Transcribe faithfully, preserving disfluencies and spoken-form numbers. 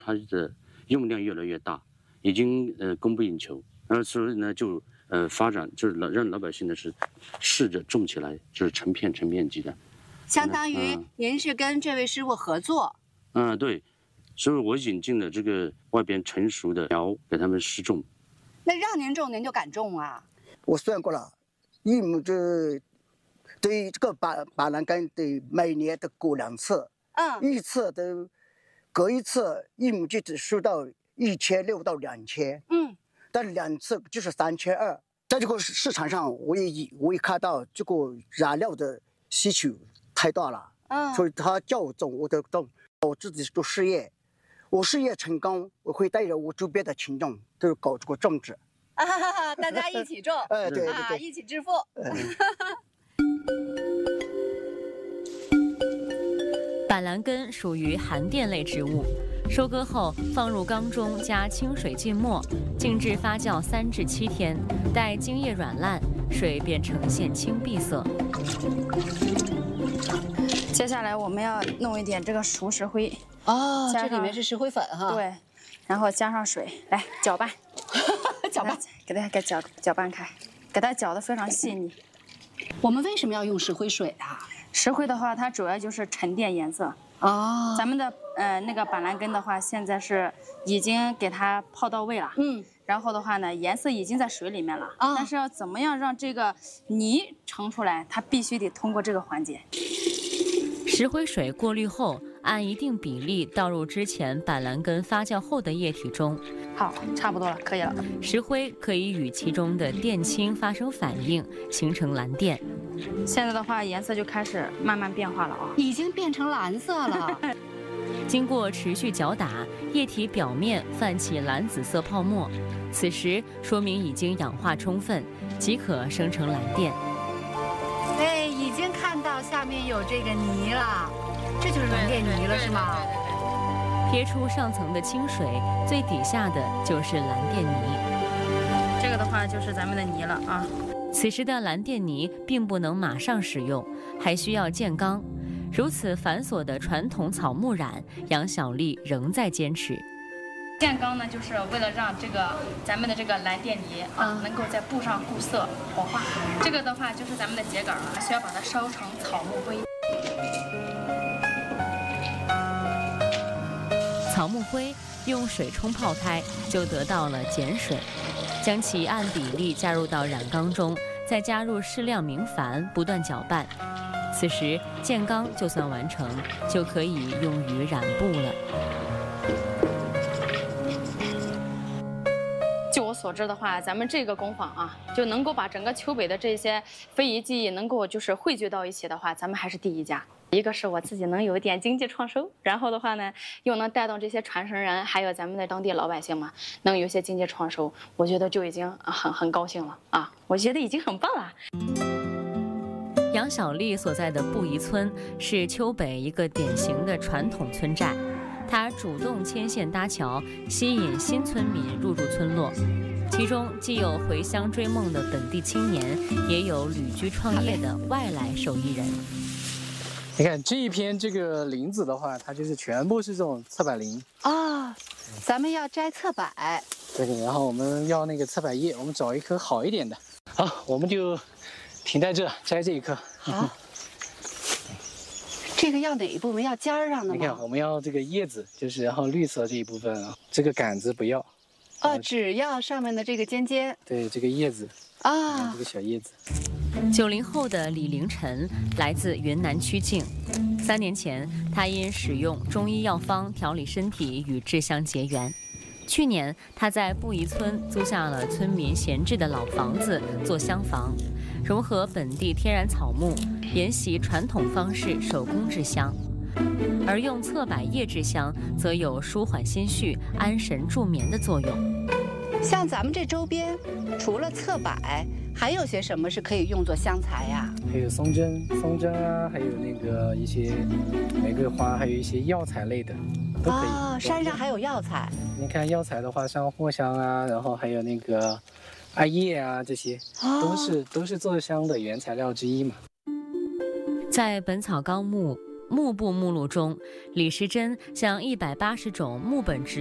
它的用量越来越大，已经呃供不应求，然后所以呢就呃发展就是老让老百姓呢是试着种起来，就是成片成面积的。 相当于您是跟这位师傅合作。 嗯，对，所以我引进了这个外边成熟的苗给他们试种。 那让您种，您就敢种啊？ 我算过了，一亩这对这个板板蓝根得每年都割两次， 嗯， 一次都隔一次，一亩就只收到一千六到两千， 嗯， 但两次就是三千二。在这个市场上，我也我也看到这个燃料的需求太大了， 嗯， 所以他叫我种，我都种。我自己做事业，我事业成功，我会带着我周边的群众都搞这个种植。 啊哈哈，大家一起种， 哎，对对啊， 对， 一起致富。 板蓝根属于含电类植物，收割后放入缸中加清水浸没，静置发酵三至七天，待茎叶软烂，水便呈现青碧色。 接下来我们要弄一点这个熟石灰哦，这里面是石灰粉哈。 对，然后加上水，来搅拌， 搅拌， 给它给搅搅拌开，给它搅得非常细腻。 我们为什么要用石灰水啊？ 石灰的话，它主要就是沉淀颜色。 哦， 咱们的呃那个板蓝根的话，现在是已经给它泡到位了。 嗯。 然后的话呢，颜色已经在水里面了。 啊。 但是要怎么样让这个泥盛出来，它必须得通过这个环节。 石灰水过滤后，按一定比例倒入之前板蓝根发酵后的液体中。 好，差不多了，可以了。 石灰可以与其中的电氢发生反应，形成蓝靛。 现在的话，颜色就开始慢慢变化了啊， 已经变成蓝色了。 经过持续搅打，液体表面泛起蓝紫色泡沫，此时说明已经氧化充分，即可生成蓝靛。 哎，已经看到下面有这个泥了，这就是蓝靛泥了，是吗？ 对对对对。撇出上层的清水，最底下的就是蓝靛泥。 这个的话就是咱们的泥了啊。 此时的蓝靛泥并不能马上使用，还需要建缸。如此繁琐的传统草木染，杨小丽仍在坚持。 建缸呢，就是为了让这个咱们的这个蓝靛泥啊，能够在布上固色活化。这个的话就是咱们的秸秆了，需要把它烧成草木灰。 草木灰用水冲泡开，就得到了碱水。将其按比例加入到染缸中，再加入适量明矾，不断搅拌。此时建缸就算完成，就可以用于染布了。 据我所知的话，咱们这个工坊啊，就能够把整个丘北的这些非遗技艺能够就是汇聚到一起的话，咱们还是第一家。一个是我自己能有一点经济创收，然后的话呢，又能带动这些传承人，还有咱们的当地老百姓嘛，能有一些经济创收，我觉得就已经很很高兴了啊！我觉得已经很棒了。 杨小丽所在的布宜村是丘北一个典型的传统村寨，她主动牵线搭桥，吸引新村民入住村落。其中既有回乡追梦的本地青年，也有旅居创业的外来手艺人。 你看这一片这个林子的话，它就是全部是这种侧柏林啊。咱们要摘侧柏， 对，然后我们要那个侧柏叶，我们找一棵好一点的。好，我们就停在这摘这一棵。 好，这个要哪一部分？要尖儿上的吗？ 你看，我们要这个叶子，就是然后绿色这一部分啊，这个杆子不要。 哦，只要上面的这个尖尖。 对，这个叶子啊， 这个小叶子。 九零后的李凌晨来自云南曲靖，三年前他因使用中医药方调理身体与志乡结缘。去年他在布宜村租下了村民闲置的老房子做香房，融合本地天然草木，沿袭传统方式手工制香。而用侧柏叶制香，则有舒缓心绪、安神助眠的作用。 像咱们这周边，除了侧柏，还有些什么是可以用作香材呀？ 还有松针、松针啊，还有那个一些玫瑰花，还有一些药材类的，都可以。 哦，山上还有药材。 你看药材的话，像藿香啊，然后还有那个艾叶啊，这些、哦、都是都是做香的原材料之一嘛。 在《本草纲目》 木部目录中，李时珍将一百八十种木本植